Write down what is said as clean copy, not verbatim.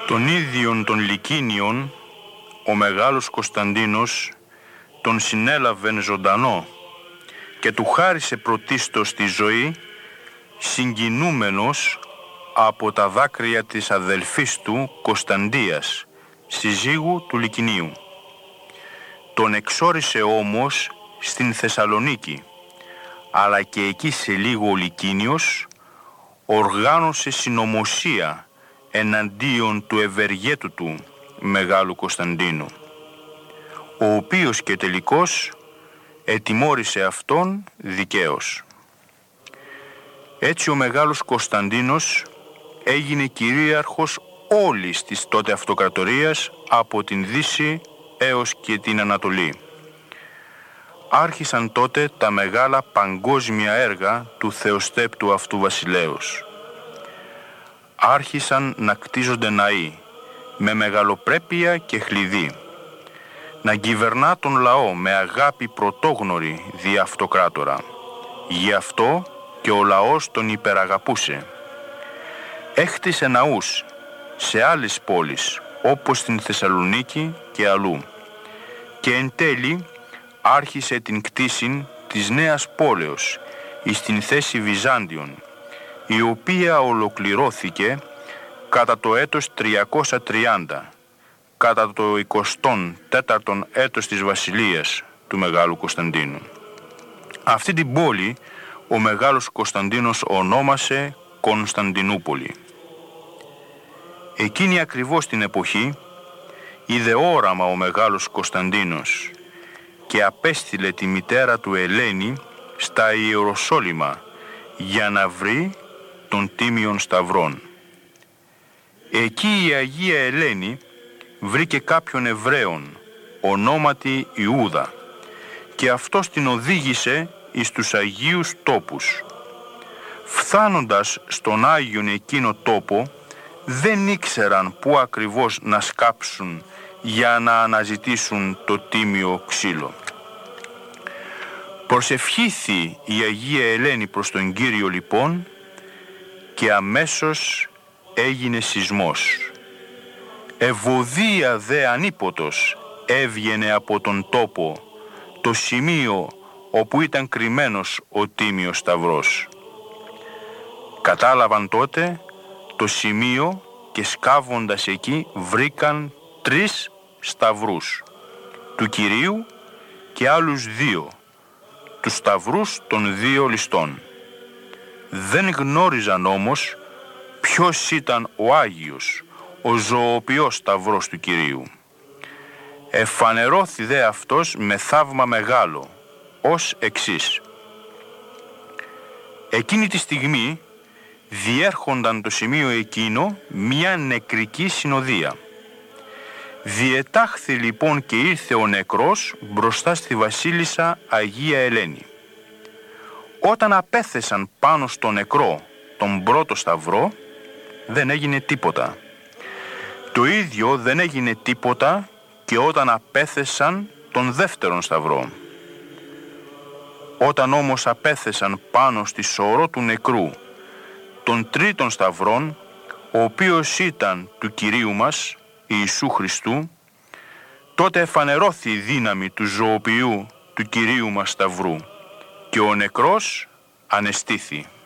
Τον ίδιον των Λυκίνιων ο μεγάλος Κωνσταντίνος τον συνέλαβεν ζωντανό και του χάρισε πρωτίστως τη ζωή, συγκινούμενος από τα δάκρυα της αδελφής του Κωνσταντίας, συζύγου του Λυκινίου. Τον εξόρισε όμως στην Θεσσαλονίκη, αλλά και εκεί σε λίγο ο Λυκίνιος οργάνωσε συνωμοσία εναντίον του ευεργέτου του Μεγάλου Κωνσταντίνου, ο οποίος και τελικώς ετιμώρησε αυτόν δικαίως. Έτσι ο Μεγάλος Κωνσταντίνος έγινε κυρίαρχος όλης της τότε αυτοκρατορίας από την Δύση έως και την Ανατολή. Άρχισαν τότε τα μεγάλα παγκόσμια έργα του θεοστέπτου αυτού βασιλέως. Άρχισαν να κτίζονται ναοί με μεγαλοπρέπεια και χλειδί, να κυβερνά τον λαό με αγάπη πρωτόγνωρη δι' αυτοκράτορα. Γι' αυτό και ο λαός τον υπεραγαπούσε. Έχτισε ναούς σε άλλες πόλεις, όπως στην Θεσσαλονίκη και αλλού, και εν τέλει άρχισε την κτίσιν της νέας πόλεως εις την θέση Βυζάντιον, η οποία ολοκληρώθηκε κατά το έτος 330, κατά το 24ο έτος της βασιλείας του Μεγάλου Κωνσταντίνου. Αυτή την πόλη ο Μεγάλος Κωνσταντίνος ονόμασε Κωνσταντινούπολη. Εκείνη ακριβώς την εποχή είδε όραμα ο Μεγάλος Κωνσταντίνος και απέστειλε τη μητέρα του Ελένη στα Ιεροσόλυμα για να βρει τον Τίμιον Σταυρόν. Εκεί η Αγία Ελένη βρήκε κάποιον Εβραίον ονόματι Ιούδα και αυτός την οδήγησε εις τους Αγίους τόπους. Φθάνοντας στον Άγιον εκείνο τόπο δεν ήξεραν πού ακριβώς να σκάψουν για να αναζητήσουν το τίμιο ξύλο. Προσευχήθη η Αγία Ελένη προς τον Κύριο λοιπόν και αμέσως έγινε σεισμός. Ευωδία δε ανίποτος έβγαινε από τον τόπο το σημείο όπου ήταν κρυμμένος ο Τίμιος Σταυρός. Κατάλαβαν τότε το σημείο και σκάβοντας εκεί βρήκαν 3 σταυρούς του Κυρίου και άλλους 2, τους σταυρούς των 2 ληστών. Δεν γνώριζαν όμως ποιος ήταν ο Άγιος, ο ζωοποιός σταυρός του Κυρίου. Εφανερώθη δε αυτός με θαύμα μεγάλο, ως εξής. Εκείνη τη στιγμή διέρχονταν το σημείο εκείνο μια νεκρική συνοδεία. Διετάχθη λοιπόν και ήρθε ο νεκρός μπροστά στη βασίλισσα Αγία Ελένη. Όταν απέθεσαν πάνω στο νεκρό τον πρώτο σταυρό, δεν έγινε τίποτα. Το ίδιο δεν έγινε τίποτα και όταν απέθεσαν τον δεύτερον σταυρό. Όταν όμως απέθεσαν πάνω στη σωρό του νεκρού τον τρίτον σταυρόν, ο οποίος ήταν του Κυρίου μας, Ιησού Χριστού, τότε εφανερώθη η δύναμη του ζωοποιού του Κυρίου μας σταυρού και ο νεκρός ανεστήθη.